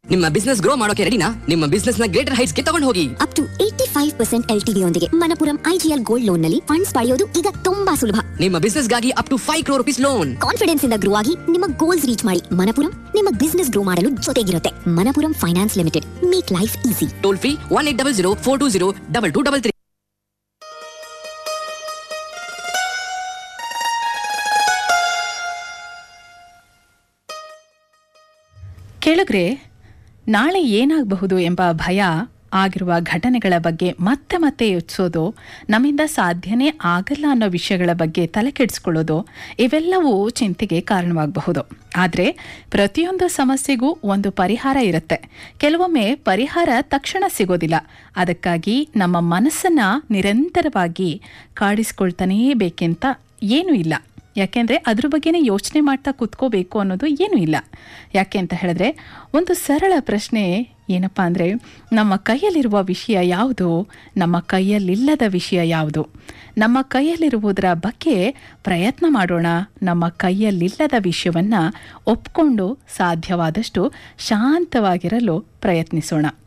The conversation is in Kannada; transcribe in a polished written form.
ನಿಮ್ಮ ಬಿಸ್ನೆಸ್ ಗ್ರೋ ಮಾಡೋಕೆ ರೆಡಿನಾ? ನಿಮ್ಮ ಬಿಸ್ನೆಸ್ ನ ಗ್ರೇಟರ್ ಹೈಟ್ಸ್ ಗೆ ತಗೊಂಡು ಹೋಗಿ. ಅಪ್ ಟು 85% LTV ಯೊಂದಿಗೆ ಮಣಪುರಂ IGL ಗೋಲ್ಡ್ ಲೋನ್ ನಲ್ಲಿ ಫಂಡ್ಸ್ ಪಡೆಯೋದು ಈಗ ತುಂಬಾ ಸುಲಭ. ನಿಮ್ಮ ಬಿಸ್ನೆಸ್ ಗಾಗಿ up to 5 crore rupees loan. Confidence ಇಂದ ಗ್ರೋ ಆಗಿ ನಿಮ್ಮ ಗೋಲ್ಸ್ ರೀಚ್ ಮಾಡಿ. ಮಣಪುರಂ ನಿಮ್ಮ ಬಿಸ್ನೆಸ್ ಗ್ರೋ ಮಾಡಲು ಜೊತೆಗಿರುತ್ತೆ. Manappuram finance limited, make life easy. Toll free 1800 420 2233. ಕೇಳಿದ್ರೆ ನಾಳೆ ಏನಾಗಬಹುದು ಎಂಬ ಭಯ ಆಗಿರುವ ಘಟನೆಗಳ ಬಗ್ಗೆ ಮತ್ತೆ ಮತ್ತೆ ಯೋಚಿಸೋದು, ನಮ್ಮಿಂದ ಸಾಧ್ಯನೇ ಆಗಲ್ಲ ಅನ್ನೋ ವಿಷಯಗಳ ಬಗ್ಗೆ ತಲೆ ಕೆಡಿಸ್ಕೊಳ್ಳೋದು, ಇವೆಲ್ಲವೂ ಚಿಂತೆಗೆ ಕಾರಣವಾಗಬಹುದು. ಆದರೆ ಪ್ರತಿಯೊಂದು ಸಮಸ್ಯೆಗೂ ಒಂದು ಪರಿಹಾರ ಇರುತ್ತೆ. ಕೆಲವೊಮ್ಮೆ ಪರಿಹಾರ ತಕ್ಷಣ ಸಿಗೋದಿಲ್ಲ. ಅದಕ್ಕಾಗಿ ನಮ್ಮ ಮನಸ್ಸನ್ನು ನಿರಂತರವಾಗಿ ಕಾಡಿಸ್ಕೊಳ್ತಾನೇ ಬೇಕೆಂತ ಏನೂ ಇಲ್ಲ. ಯಾಕೆಂದರೆ ಅದ್ರ ಬಗ್ಗೆನೇ ಯೋಚನೆ ಮಾಡ್ತಾ ಕೂತ್ಕೋಬೇಕು ಅನ್ನೋದು ಏನೂ ಇಲ್ಲ. ಯಾಕೆ ಅಂತ ಹೇಳಿದ್ರೆ, ಒಂದು ಸರಳ ಪ್ರಶ್ನೆ ಏನಪ್ಪ ಅಂದರೆ, ನಮ್ಮ ಕೈಯಲ್ಲಿರುವ ವಿಷಯ ಯಾವುದು, ನಮ್ಮ ಕೈಯಲ್ಲಿಲ್ಲದ ವಿಷಯ ಯಾವುದು? ನಮ್ಮ ಕೈಯಲ್ಲಿರುವುದರ ಬಗ್ಗೆ ಪ್ರಯತ್ನ ಮಾಡೋಣ. ನಮ್ಮ ಕೈಯಲ್ಲಿಲ್ಲದ ವಿಷಯವನ್ನು ಒಪ್ಕೊಂಡು ಸಾಧ್ಯವಾದಷ್ಟು ಶಾಂತವಾಗಿರಲು ಪ್ರಯತ್ನಿಸೋಣ.